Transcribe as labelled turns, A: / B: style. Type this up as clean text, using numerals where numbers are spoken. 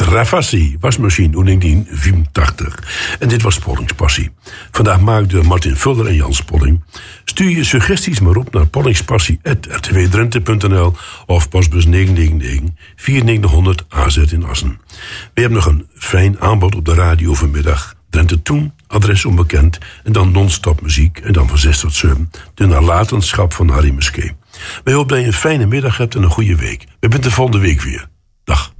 A: Ravassi, wasmachine, 1984. En dit was Pollings passie. Vandaag maakt door Martin Vulder en Jan Polling. Stuur je suggesties maar op naar pollingspassie@rtvdrenthe.nl of postbus 999 4900 AZ in Assen. We hebben nog een fijn aanbod op de radio vanmiddag. Drenthe Toen, adres onbekend, en dan non-stop muziek, en dan van 6 tot 7, de nalatenschap van Harry Muskee. Wij hopen dat je een fijne middag hebt en een goede week. We zijn de volgende week weer. Dag.